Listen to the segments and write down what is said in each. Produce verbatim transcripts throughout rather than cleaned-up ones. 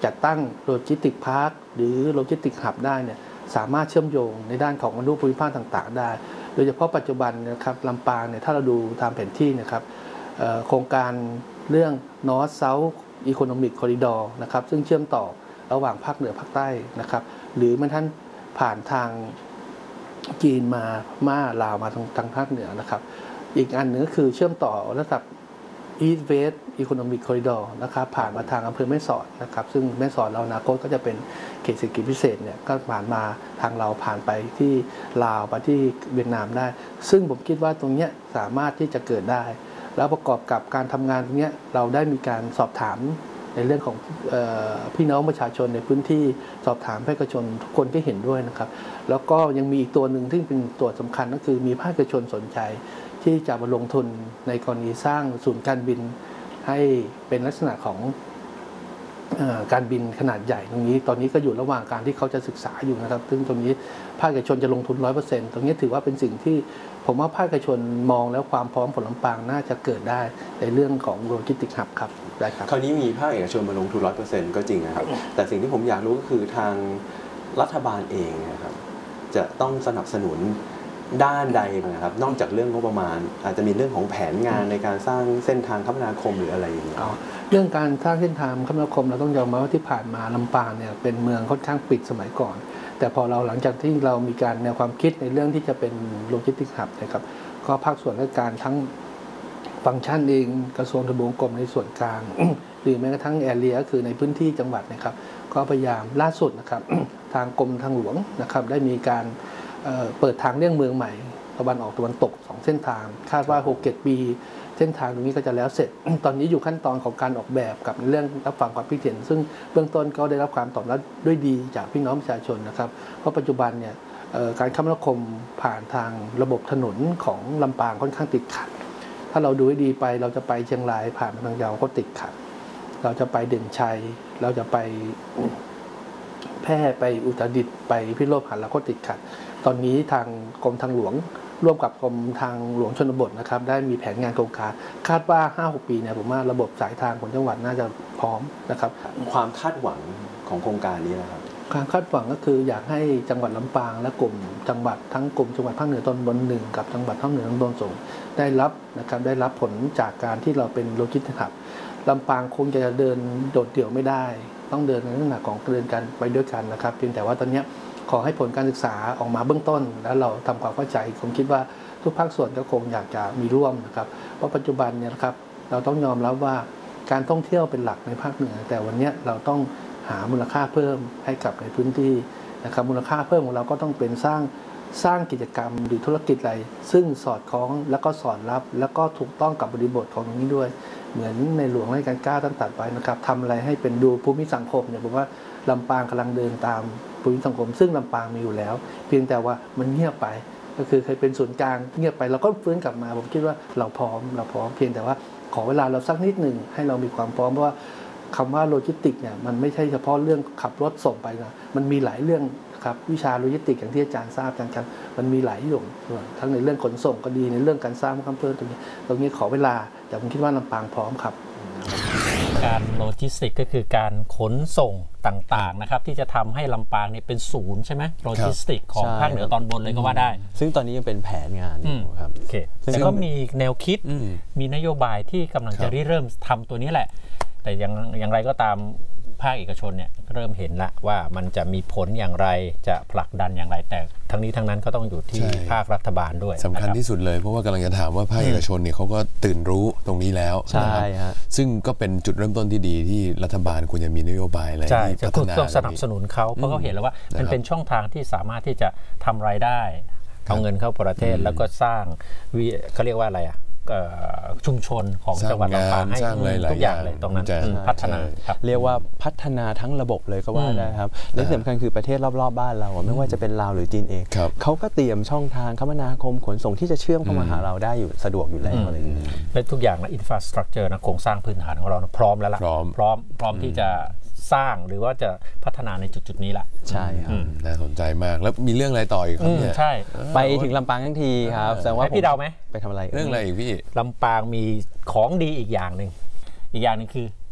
จัดตั้งโลจิสติกพาร์คหรือโลจิสติกหับได้เนี่ยสามารถเชื่อมโยงในด้านของอนุภูมิภาคต่างๆได้โดยเฉพาะปัจจุบันนะครับลำปางเนี่ยถ้าเราดูตามแผนที่นะครับโครงการเรื่อง North South Economic Corridor นะครับซึ่งเชื่อมต่อระหว่างภาคเหนือภาคใต้นะครับหรือมันท่านผ่านทางจีนมามาลาวมาทางทางภาคเหนือนะครับอีกอันหนึ่งก็คือเชื่อมต่อระดับ East West Economic Corridor นะครับผ่านมาทางอำเภอแม่สอดนะครับซึ่งแม่สอดเราอนาคตก็จะเป็นเขตเศรษฐกิจพิเศษเนี่ยก็ผ่านมาทางเราผ่านไปที่ลาวไปที่เวียดนามได้ซึ่งผมคิดว่าตรงนี้สามารถที่จะเกิดได้แล้วประกอบกับการทำงานตรงนี้เราได้มีการสอบถามในเรื่องของเอ่อพี่น้องประชาชนในพื้นที่สอบถามภาคเอกชนทุกคนก็เห็นด้วยนะครับแล้วก็ยังมีอีกตัวหนึ่งที่เป็นตัวสำคัญก็คือมีภาคเอกชนสนใจที่จะมาลงทุนในกรณีสร้างศูนย์การบินให้เป็นลักษณะของการบินขนาดใหญ่ตรงนี้ตอนนี้ก็อยู่ระหว่างการที่เขาจะศึกษาอยู่นะครับซึ่งตรงนี้ภาคเอกชนจะลงทุน ร้อยเปอร์เซ็นต์ ตรงนี้ถือว่าเป็นสิ่งที่ผมว่าภาคเอกชนมองแล้วความพร้อมของลำปางน่าจะเกิดได้ในเรื่องของโลจิสติกส์ฮับครับได้ครับคราวนี้มีภาคเอกชนมาลงทุน ร้อยเปอร์เซ็นต์ ก็จริงนะครับแต่สิ่งที่ผมอยากรู้ก็คือทางรัฐบาลเองนะครับจะต้องสนับสนุนด้านใดนะครับนอกจากเรื่องงบประมาณอาจจะมีเรื่องของแผนงานในการสร้างเส้นทางคมนาคมหรืออะไรอย่างเงี้ยเรื่องการสร้างเส้นทางคมนาคมเราต้องยอมรับว่าที่ผ่านมาลำปางเนี่ยเป็นเมืองค่อนข้างปิดสมัยก่อนแต่พอเราหลังจากที่เรามีการแนวความคิดในเรื่องที่จะเป็นโลจิสติกส์ฮับนะครับก็ภาคส่วนราชการทั้งฟังก์ชันเองกระทรวงทบวงกรมในส่วนกลาง หรือแม้กระทั่งแอเรียก็คือในพื้นที่จังหวัดนะครับก็พยายามล่าสุดนะครับ ทางกรมทางหลวงนะครับได้มีการเปิดทางเลี่ยงเมืองใหม่ตะวันออกตะวันตกสองเส้นทางคาดว่า หกถึงเจ็ด ปีเส้นทางตรงนี้ก็จะแล้วเสร็จ ตอนนี้อยู่ขั้นตอนของการออกแบบกับเรื่องรับฟังความคิดเห็นซึ่งเบื้องต้นก็ได้รับความตอบรับด้วยดีจากพี่น้องประชาชนนะครับเพราะปัจจุบันเนี่ยการคมนาคมผ่านทางระบบถนนของลำปางค่อนข้างติดขัดถ้าเราดูให้ดีไปเราจะไปเชียงรายผ่านทางยาวก็ติดขัดเราจะไปเด่นชัยเราจะไปแพร่ไปอุตรดิตถ์ไปพิโรธหันเราก็ติดขัดตอนนี้ทางกรมทางหลวงร่วมกับกรมทางหลวงชนบทนะครับได้มีแผนงานโครงการคาดว่า ห้าหก ปีเนี่ยผมว่าระบบสายทางของจังหวัดน่าจะพร้อมนะครับความคาดหวังของโครงการนี้นะครับการคาดหวังก็คืออยากให้จังหวัดลำปางและกลุ่มจังหวัดทั้งกลุ่มจังหวัดภาคเหนือตอนบนหนึ่งกับจังหวัดภาคเหนือตอนบนสูงได้รับนะครับได้รับผลจากการที่เราเป็นโลจิสติกส์ฮับลำปางคงจะเดินโดดเดี่ยวไม่ได้ต้องเดินในลักษณะของเดินกันไปด้วยกันนะครับเพียงแต่ว่าตอนนี้ขอให้ผลการศึกษาออกมาเบื้องต้นแล้วเราทำความเข้าใจผมคิดว่าทุกภาคส่วนก็คงอยากจะมีร่วมนะครับเพราะปัจจุบันเนี่ยนะครับเราต้องยอมรับว่าการท่องเที่ยวเป็นหลักในภาคเหนือแต่วันนี้เราต้องหามูลค่าเพิ่มให้กับในพื้นที่นะครับมูลค่าเพิ่มของเราก็ต้องเป็นสร้างสร้างกิจกรรมหรือธุรกิจอะไรซึ่งสอดคล้องแล้วก็สอดรับแล้วก็ถูกต้องกับบริบทของตรงนี้ด้วยเหมือนในหลวงรัชกาลที่เก้าตั้งตัดไว้นะครับทำอะไรให้เป็นดูภูมิสังคมเนี่ยผมว่าลำปางกำลังเดินตามภูมิสังคมซึ่งลำปางมีอยู่แล้วเพียงแต่ว่ามันเงียบไปก็คือเคยเป็นศูนย์กลางเงียบไปเราก็ฟื้นกลับมาผมคิดว่าเราพร้อมเราพร้อมเพียงแต่ว่าขอเวลาเราสักนิดหนึ่งให้เรามีความพร้อมเพราะว่าคำว่าโลจิสติกเนี่ยมันไม่ใช่เฉพาะเรื่องขับรถส่งไปนะมันมีหลายเรื่องครับวิชาโลจิสติกอย่างที่อาจารย์ทราบกันครับมันมีหลายอย่างทั้งในเรื่องขนส่งก็ดีในเรื่องการสร้างคำเพิ่มตรงนี้ตรงนี้ขอเวลาแต่ผมคิดว่าลำปางพร้อมครับการโลจิสติกก็คือการขนส่งต่างๆนะครับที่จะทำให้ลำปางเนี่ยเป็นศูนย์ใช่ไหมโลจิสติกของภาคเหนือตอนบนเลยก็ว่าได้ซึ่งตอนนี้ยังเป็นแผนงานอยู่ครับโอเคแต่ก็มีแนวคิดมีนโยบายที่กำลังจะริเริ่มทำตัวนี้แหละแต่อย่างอย่างไรก็ตามภาคเอกชนเนี่ยเริ่มเห็นละว่ามันจะมีผลอย่างไรจะผลักดันอย่างไรแต่ทั้งนี้ทั้งนั้นก็ต้องอยู่ที่ภาครัฐบาลด้วยสำคัญที่สุดเลยเพราะว่ากำลังจะถามว่าภาคเอกชนเนี่ยเขาก็ตื่นรู้ตรงนี้แล้วใช่ฮะซึ่งก็เป็นจุดเริ่มต้นที่ดีที่รัฐบาลควรจะมีนโยบายอะไรที่พัฒนาต้องสนับสนุนเขาเพราะเขาเห็นแล้วว่ามันเป็นช่องทางที่สามารถที่จะทำรายได้เอาเงินเข้าประเทศแล้วก็สร้างเขาเรียกว่าอะไรอ่ะชุมชนของจังหวัดลำปางให้ทุกอย่างเลยตรงนั้นพัฒนาเรียกว่าพัฒนาทั้งระบบเลยก็ว่าได้ครับและที่สำคัญคือประเทศรอบๆบ้านเราไม่ว่าจะเป็นลาวหรือจีนเองเขาก็เตรียมช่องทางคมนาคมขนส่งที่จะเชื่อมเข้ามาหาเราได้อยู่สะดวกอยู่แล้วอะไรอย่างนี้และทุกอย่างนะอินฟราสตรักเจอร์นะโครงสร้างพื้นฐานของเราพร้อมแล้วล่ะพร้อมพร้อมพร้อมที่จะสร้างหรือว่าจะพัฒนาในจุดๆนี้ละใช่ครับน่าสนใจมากแล้วมีเรื่องอะไรต่ออีกครับเนี่ยใช่ไปถึงลำปางทั้งทีครับแสดงว่าพี่เดาไหมไปทำอะไรเรื่องอะไรอีกพี่ลำปางมีของดีอีกอย่างหนึ่งอีกอย่างนึงคือ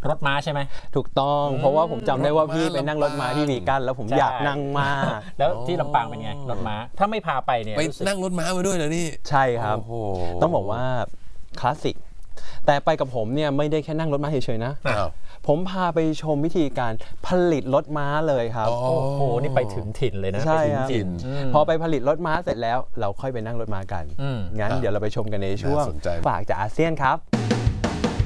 รถม้าใช่ไหมถูกต้องเพราะว่าผมจำได้ว่าพี่ไปนั่งรถม้าที่วีกันแล้วผมอยากนั่งมากแล้วที่ลำปางเป็นไงรถม้าถ้าไม่พาไปเนี่ยไปนั่งรถม้ามาด้วยเหรอนี่ใช่ครับโอ้โหต้องบอกว่าคลาสสิกแต่ไปกับผมเนี่ยไม่ได้แค่นั่งรถม้าเฉยๆนะอ้าวผมพาไปชมวิธีการผลิตรถม้าเลยครับอ๋อโอ้โหนี่ไปถึงถิ่นเลยนะใช่ไปถึงครับถิ่นมพอไปผลิตรถม้าเสร็จแล้วเราค่อยไปนั่งรถม้ากันอืมงั้นเดี๋ยวเราไปชมกันในช่วงน่าสนใจฝากจากอาเซียนครับ